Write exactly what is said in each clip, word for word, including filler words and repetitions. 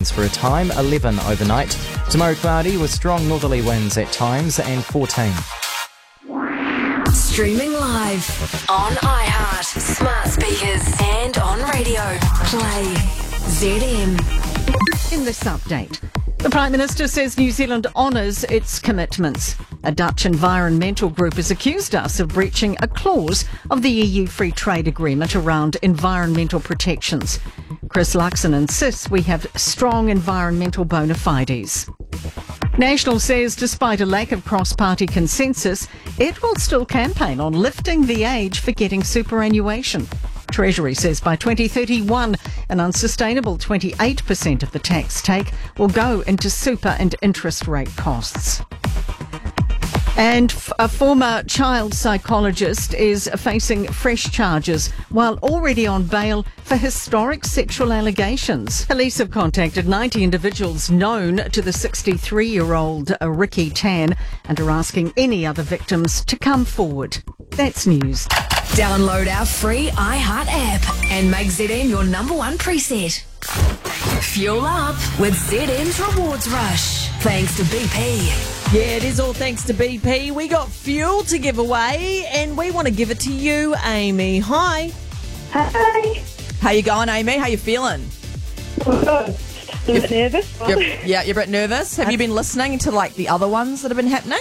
winds for a time, eleven overnight. Tomorrow cloudy with strong northerly winds at times and fourteen. Streaming live on iHeart, smart speakers and on radio. Play Z M. In this update, the Prime Minister says New Zealand honours its commitments. A Dutch environmental group has accused us of breaching a clause of the E U free trade agreement around environmental protections. Chris Luxon insists we have strong environmental bona fides. National says despite a lack of cross-party consensus, it will still campaign on lifting the age for getting superannuation. Treasury says by twenty thirty-one, an unsustainable twenty-eight percent of the tax take will go into super and interest rate costs. And f- a former child psychologist is facing fresh charges while already on bail for historic sexual allegations. Police have contacted ninety individuals known to the sixty-three-year-old uh, Ricky Tan and are asking any other victims to come forward. That's news. Download our free iHeart app and make Z M your number one preset. Fuel up with Z M's Rewards Rush. Thanks to B P. Yeah, it is all thanks to B P. We got fuel to give away, and we want to give it to you, Amy. Hi. Hi. How you going, Amy? How you feeling? Good. A bit nervous. You're, yeah, you're a bit nervous. Have you been listening to, like, the other ones that have been happening?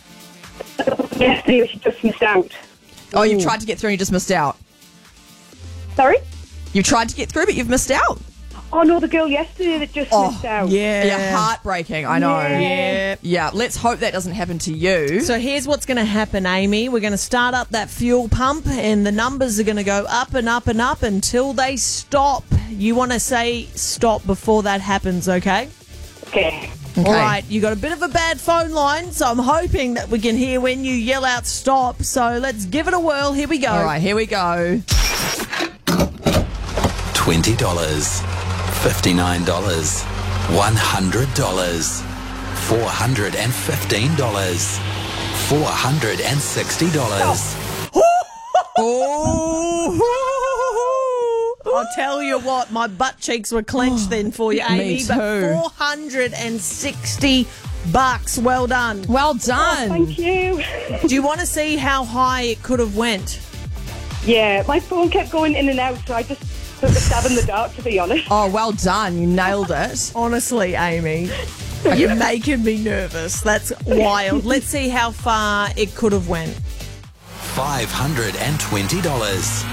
Yes, you just missed out. Oh, you've tried to get through and you just missed out. Sorry? You've tried to get through, but you've missed out. Oh, no, the girl yesterday that just Oh, missed out. Yeah. Yeah, heartbreaking, I know. Yeah. Yeah. Yeah, let's hope that doesn't happen to you. So here's what's going to happen, Amy. We're going to start up that fuel pump and the numbers are going to go up and up and up until they stop. You want to say stop before that happens, okay? Okay. Okay. All right, you got a bit of a bad phone line, so I'm hoping that we can hear when you yell out stop. So let's give it a whirl. Here we go. All right, here we go. twenty dollars, fifty-nine dollars, one hundred dollars, four hundred fifteen dollars, four hundred sixty dollars. Oh! I'll tell you what, my butt cheeks were clenched then for you, Amy. Me too. But four hundred sixty bucks. Well done. Well done. Thank you. Do you want to see how high it could have went? Yeah, my phone kept going in and out, so I just took a stab in the dark, to be honest. Oh, well done. You nailed it. Honestly, Amy, you're making me nervous. That's wild. Let's see how far it could have went. five hundred twenty dollars.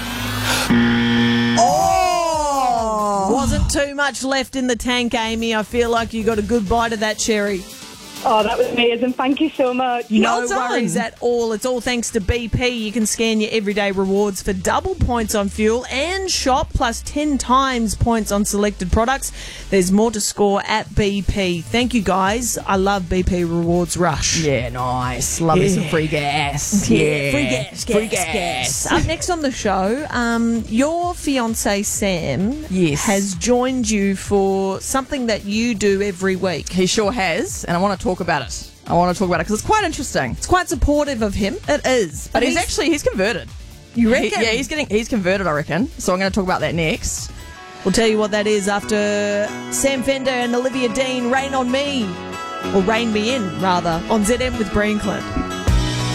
Oh! Wasn't too much left in the tank, Amy. I feel like you got a good bite of that cherry. Oh, that was amazing. Thank you so much. No Well done. worries at all. It's all thanks to B P. You can scan your everyday rewards for double points on fuel and shop plus ten times points on selected products. There's more to score at B P. Thank you, guys. I love B P Rewards Rush. Yeah, nice. Love me some free gas. Yeah. Free gas, gas, Free gas. Up next on the show, um, your fiancé Sam Yes. has joined you for something that you do every week. He sure has, and I want to talk about it. I want to talk about it because it's quite interesting. It's quite supportive of him. It is, but he's, he's- actually he's converted. You He- reckon? yeah, he's getting he's converted, I reckon. So I'm going to talk about that next. We'll tell you what that is after Sam Fender and Olivia Dean, Rain on Me. Or Rain Me In, rather, on Z M with Bree and Clint.